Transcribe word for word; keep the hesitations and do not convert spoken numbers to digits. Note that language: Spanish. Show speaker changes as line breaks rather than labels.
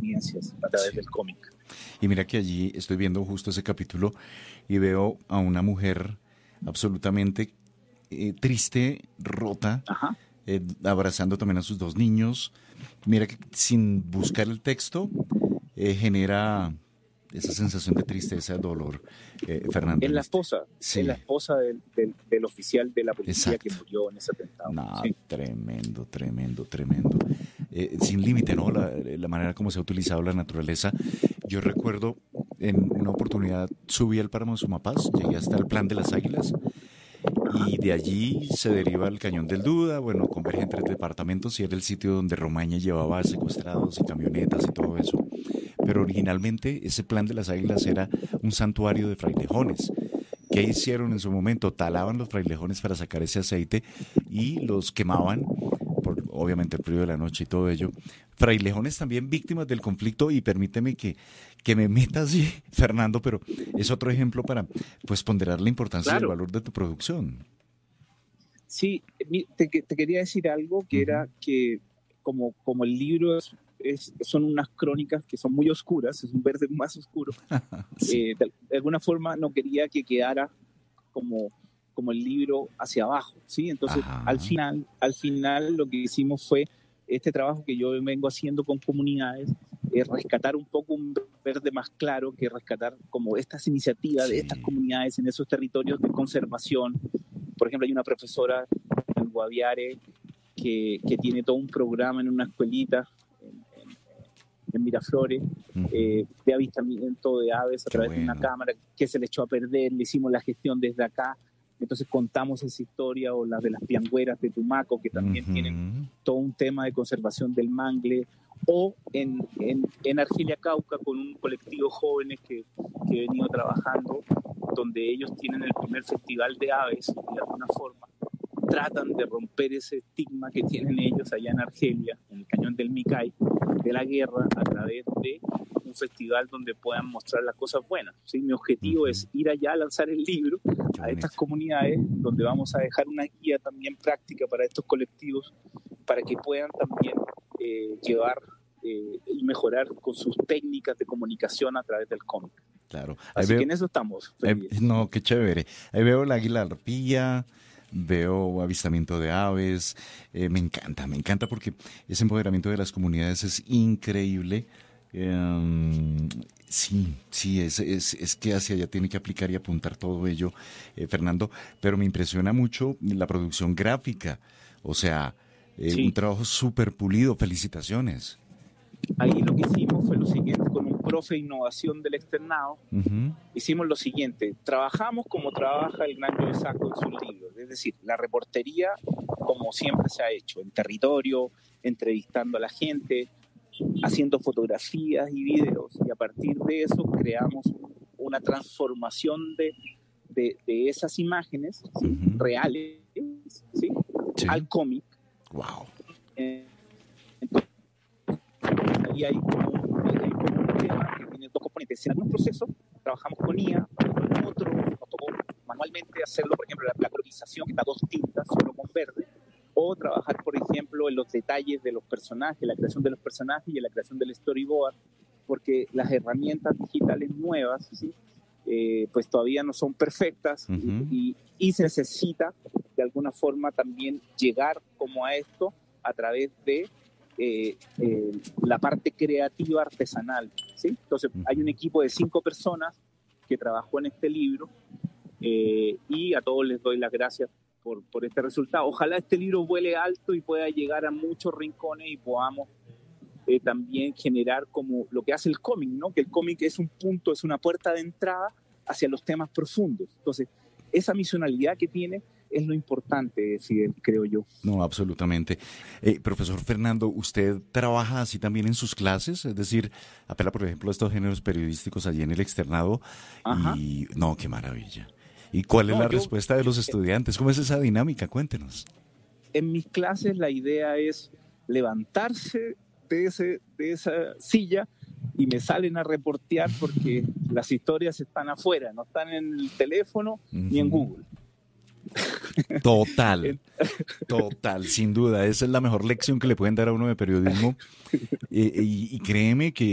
experiencias a través
Sí.
del cómic.
Y mira que allí estoy viendo justo ese capítulo y veo a una mujer absolutamente eh, triste, rota,
Ajá.
eh, abrazando también a sus dos niños. Mira que sin buscar el texto eh, genera esa sensación de tristeza, de dolor, eh, Fernando.
Es
En
la
este.
esposa, es la
Sí,
esposa del, del, del oficial de la policía que
exacto.
murió en ese atentado.
No,
Sí.
tremendo, tremendo, tremendo. Eh, sin límite, ¿no? La, la manera como se ha utilizado la naturaleza. Yo recuerdo en una oportunidad subí al páramo de Sumapaz, llegué hasta el Plan de las Águilas y de allí se deriva el Cañón del Duda, bueno, converge en tres departamentos y era el sitio donde Romaña llevaba secuestrados y camionetas y todo eso. Pero originalmente ese Plan de las Águilas era un santuario de frailejones. ¿Qué hicieron en su momento? Talaban los frailejones para sacar ese aceite y los quemaban, por obviamente el frío de la noche y todo ello. Frailejones también víctimas del conflicto y permíteme que, que me meta así, Fernando, pero es otro ejemplo para pues ponderar la importancia y el
Claro,
valor de tu producción.
sí, mi- te, que- te quería decir algo que
Ujú.
era que como, como el libro es, es- son unas crónicas que son muy oscuras, es un verde más oscuro,
Sí.
eh, de, de alguna forma no quería que quedara como, como el libro hacia abajo, ¿sí? Entonces, al
Ajá.
final, al final lo que hicimos fue este trabajo que yo vengo haciendo con comunidades, eh, rescatar un poco un verde más claro, que rescatar como estas iniciativas de estas
Sí.
comunidades en esos territorios de conservación. Por ejemplo, hay una profesora en Guaviare que, que tiene todo un programa en una escuelita en, en- en Miraflores,
Ujú.
eh, de avistamiento de aves a
Qué
través de una
bueno.
cámara que se le echó a perder, le hicimos la gestión desde acá, entonces contamos esa historia, o las de las piangüeras de Tumaco, que también tienen
Ujú.
todo un tema de conservación del mangle, o en, en, en Argelia Cauca con un colectivo jóvenes que, que he venido trabajando, donde ellos tienen el primer festival de aves y de alguna forma tratan de romper ese estigma que tienen ellos allá en Argelia, en el Cañón del Micay, de la guerra, a través de un festival donde puedan mostrar las cosas buenas. ¿Sí? Mi objetivo
Ujú.
es ir allá a lanzar el libro
Qué
a estas
bonito.
comunidades, donde vamos a dejar una guía también práctica para estos colectivos, para que puedan también eh, llevar eh, y mejorar con sus técnicas de comunicación a través del cómic.
Claro. Ahí
Así que
veo,
en eso estamos,
ahí-
Felipe.
no, qué chévere. Ahí veo la águila arpía, veo avistamiento de aves. Eh, me encanta, me encanta porque ese empoderamiento de las comunidades es increíble. Em, sí, sí, es, es, es que hacia allá tiene que aplicar y apuntar todo ello, eh, Fernando, pero me impresiona mucho la producción gráfica, o sea, eh, un
Sí.
trabajo súper pulido, felicitaciones.
Ahí lo que hicimos fue lo siguiente, con un profe de innovación del externado,
Ujú.
hicimos lo siguiente, trabajamos como trabaja el gran Joe Sacco en sus libros, es decir, la reportería como siempre se ha hecho, en territorio, entrevistando a la gente, haciendo fotografías y videos, y a partir de eso creamos una transformación de, de, de esas imágenes, ¿sí?
Ujú.
Reales, ¿sí?
Sí,
Al cómic.
wow.
Eh, entonces, ahí hay como, un, hay como un tema que tiene dos componentes. En algunos procesos trabajamos con I A, en otros nos tocó manualmente hacerlo, por ejemplo, la, la colorización, que está dos tintas, solo con verde, o trabajar, por ejemplo, en los detalles de los personajes, la creación de los personajes y en la creación del storyboard, porque las herramientas digitales nuevas, ¿sí? eh, pues todavía no son perfectas,
Ujú.
y, y, y se necesita de alguna forma también llegar como a esto a través de eh, eh, la parte creativa artesanal, ¿sí? Entonces hay un
Ujú.
equipo de cinco personas que trabajó en este libro, eh, y a todos les doy las gracias por, por este resultado. Ojalá este libro vuele alto y pueda llegar a muchos rincones y podamos eh, también generar como lo que hace el cómic, ¿no? Que el cómic es un punto, es una puerta de entrada hacia los temas profundos. Entonces, esa misionalidad que tiene es lo importante, Fidel, creo yo.
No, absolutamente. Eh, profesor Fernando, ¿usted trabaja así también en sus clases? Es decir, apela, por ejemplo, a estos géneros periodísticos allí en el externado
Ajá.
y... No, qué maravilla. ¿Y cuál es
No,
la
yo,
respuesta de
yo
los estudiantes? ¿Cómo es esa dinámica? Cuéntenos.
en mis clases la idea es levantarse de, ese, de esa silla y me salen a reportear porque las historias están afuera, no están en el teléfono ni en
Ujú.
Google.
Total, total, sin duda. Esa es la mejor lección que le pueden dar a uno de periodismo. Eh, y, y créeme que